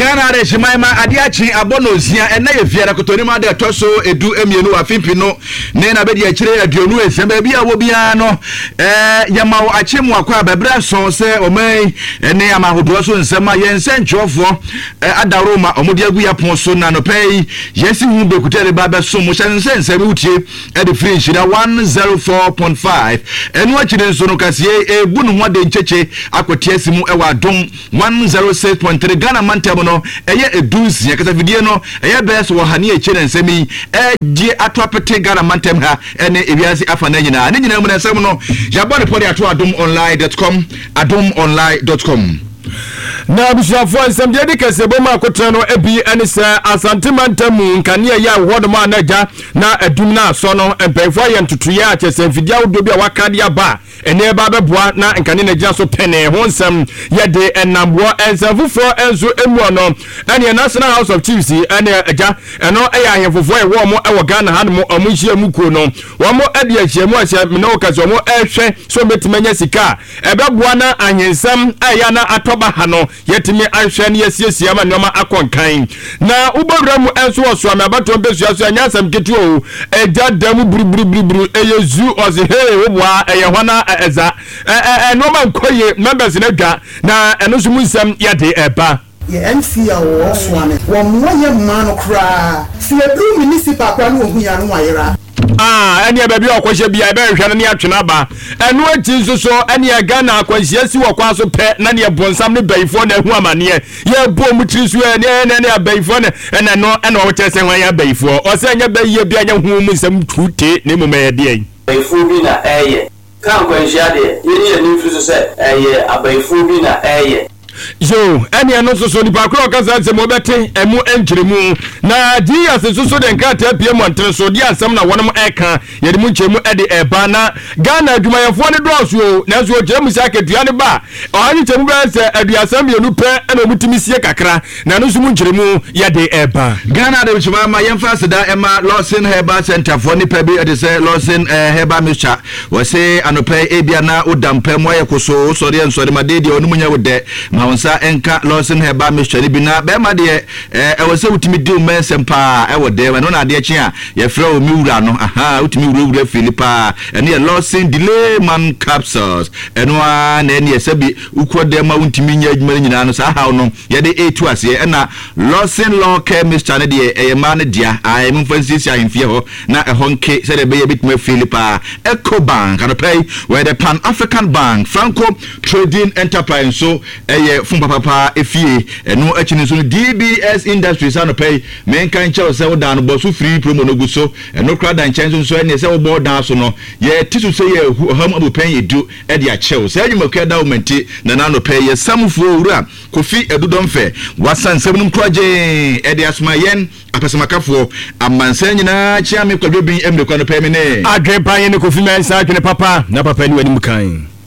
Ghana de Shimaima Adiachi Abonozia and Nay Fiera Cotonima de Toso Edu Emienu Afimpino Nena Bedia Chile Dionu Sembia Wobiano Yamao Achimwa Kwa Bebra Sonse Omei Neama Hudoso and Sama Yensen Jofo Adaroma Omudia Ponso Nano Pay Yesi Humbe Kuteri Baba Sumo Sense Sebuti at the Fringe 104.5 and watching Sonokasie Bunu de Cheche Aquatiesimu Ewa Dom 106.3 Ghana Mantamono eye edusi yakasa video no eye best wo hane eche nsemi eje atwapete Ghana Mantem ha ene ewiase afa na nyina ne nyina mu nsem no yabone podi ato adomonline.com na bishafo nsem de kese boma akotre no ebi ene se Asante Mantamu nkane ya wodo ma naja na adum na so no empefo ye ntutuye akese mfidia wodo bi a wakade aba ene ba beboa na nkane naja so pene ho nsem ye de enambo ensafufo enzo emu no ene National House of Chiefs ene aja eno eya ahefofo e wo mo e wo Ghana ha mo omunhia mukuo no wo mo ade ahiamu ahia me no kaso mo ehwe so metimanya sika ebeboa na ahensam eya na atoba ha no yetimi ahwe ne yesiesia ma nyoma akonkan na ubawra mu enso oso amabato besuaso so anyasam ketuo eja damu buruburu eyezu ozi he wobwa eyehona eza enoma nkoye members na dwa na eno so munsam yade eba ye MCA wo swane wo moye mano kra si edu municipal kwa no hu ya no ayera eni baby okwahye bia ebe hwe ne atwena ba eno ati nsoso eni Ghana akwahye si wokwa so pe na ne bonsam ne bayifo na hu amane ye bo mu tiri so ne bayifo ne ena no ena wo tese hwan ya bayifo o se nya bayiye bia nya hu mu nsam tute ne mu maye de bayifo bi na eye kan kwahye de ye ni mfiri so se eye abayifo bi na eye yo eni eno soso ni pakro kasa se mo bete emu enkyeremu na di asesoso de nkata pie mo antre so di asem na wonom eka ye de mu nkyeremu ede eba na Ghana adwumayefo ne doso na so kyeremu sha kedua ne ba ohanyi kyemu be se aduasam be nu pe na omutimi sie kakra na no so mu nkyeremu ye de eba Ghana de chima yemfa seda ema Lawson Herbal Center for ni pe bi ede se Lawson Herbal Mixture we se anope ebia na odampa mo ye koso so de nsori madede onu munya wode onsa enka Lawson Herbal Mixture bi na be ma de we se utimi di mensempa wode we no na de kye a ye fra o miwura no utimi wura Philippa ene Lawson delay man capsules eno a na ene yesabi ukode ma utimi nya adwuma nyina no sa ha no ye de etu ase ena Lawson Law Care Mixture ne de ma ne dia ai mfonsisi ahemfie ho na ehonke se de be ye bituma Philippa Ecobank and pay where the Pan African Bank Franco Trading Enterprise so fun papa efie eno achini so DBS Industries and pay men kan che se wodan bo so free promo no guso eno krada nchenso so ene se wo bo dan so no ye tisu se ye ham abupen edu e dia chew se anyumakwa da umenti na na no pay ye samfo wura Kofi Edudomfe wasan sebnum kroje e dia asma yen apesemakafo amansan nyina chia me kwadobin emre kwa no pay me ne adwe pan ye ne Kofi mensa adwe papa na papa ni wani mukan